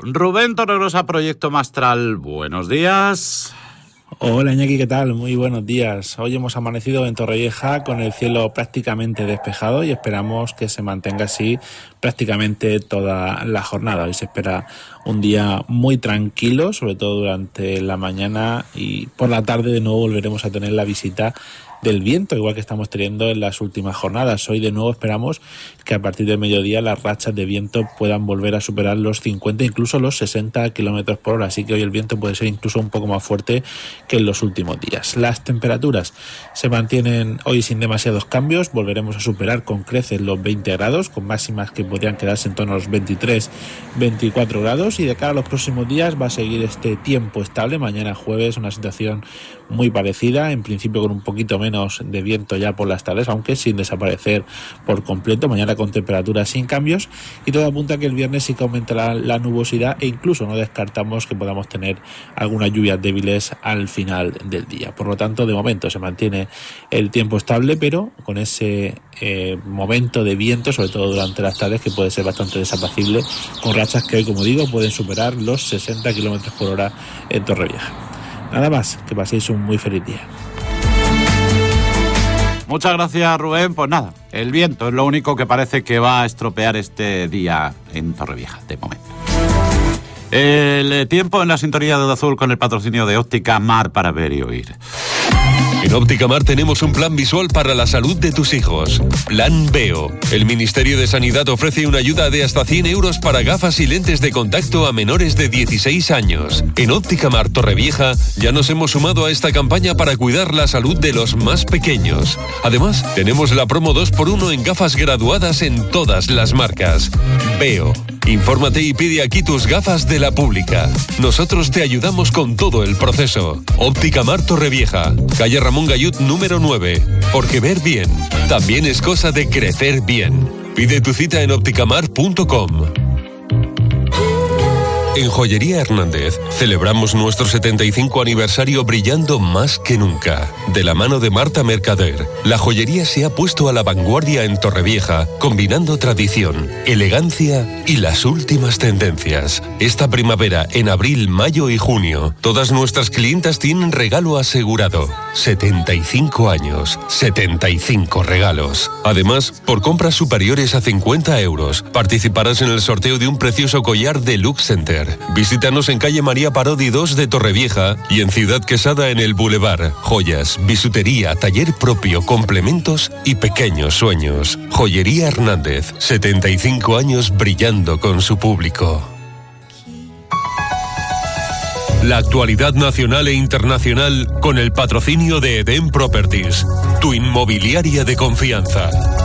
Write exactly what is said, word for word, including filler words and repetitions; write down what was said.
Rubén Torregrosa, Proyecto Mastral, buenos días. Hola Iñaki, ¿qué tal? Muy buenos días. Hoy hemos amanecido en Torrevieja con el cielo prácticamente despejado y esperamos que se mantenga así prácticamente toda la jornada. Hoy se espera un día muy tranquilo, sobre todo durante la mañana, y por la tarde de nuevo volveremos a tener la visita del viento, igual que estamos teniendo en las últimas jornadas. Hoy de nuevo esperamos que a partir del mediodía las rachas de viento puedan volver a superar los cincuenta, incluso los sesenta kilómetros por hora, así que hoy el viento puede ser incluso un poco más fuerte que en los últimos días. Las temperaturas se mantienen hoy sin demasiados cambios, volveremos a superar con creces los veinte grados, con máximas que podrían quedarse en torno a los veintitrés, veinticuatro grados, y de cara a los próximos días va a seguir este tiempo estable. Mañana jueves una situación muy parecida, en principio con un poquito menos de viento ya por las tardes, aunque sin desaparecer por completo. Mañana con temperaturas sin cambios, y todo apunta a que el viernes sí que aumentará la nubosidad, e incluso no descartamos que podamos tener algunas lluvias débiles al final del día. Por lo tanto, de momento se mantiene el tiempo estable, pero con ese eh, momento de viento, sobre todo durante las tardes, que puede ser bastante desapacible, con rachas que hoy, como digo, pueden superar los sesenta kilómetros por hora en Torrevieja. Nada más, que paséis un muy feliz día. Muchas gracias, Rubén. Pues nada, el viento es lo único que parece que va a estropear este día en Torrevieja, de momento. El tiempo en la sintonía de Onda Azul con el patrocinio de Óptica Mar, para ver y oír. En Óptica Mar tenemos un plan visual para la salud de tus hijos. Plan Veo. El Ministerio de Sanidad ofrece una ayuda de hasta cien euros para gafas y lentes de contacto a menores de dieciséis años. En Óptica Mar Torrevieja ya nos hemos sumado a esta campaña para cuidar la salud de los más pequeños. Además, tenemos la promo dos por uno en gafas graduadas en todas las marcas. Veo. Infórmate y pide aquí tus gafas de la pública. Nosotros te ayudamos con todo el proceso. Óptica Mar Torrevieja, calle Ramón Gallut número nueve. Porque ver bien también es cosa de crecer bien. Pide tu cita en ópticamar punto com. En Joyería Hernández celebramos nuestro setenta y cinco aniversario brillando más que nunca. De la mano de Marta Mercader, la joyería se ha puesto a la vanguardia en Torrevieja, combinando tradición, elegancia y las últimas tendencias. Esta primavera, en abril, mayo y junio, todas nuestras clientas tienen regalo asegurado. setenta y cinco años, setenta y cinco regalos. Además, por compras superiores a cincuenta euros, participarás en el sorteo de un precioso collar de Lux Center. Visítanos en calle María Parodi dos de Torrevieja y en Ciudad Quesada en el Boulevard. Joyas, bisutería, taller propio, complementos y pequeños sueños. Joyería Hernández, setenta y cinco años brillando con su público. La actualidad nacional e internacional con el patrocinio de Eden Properties, tu inmobiliaria de confianza.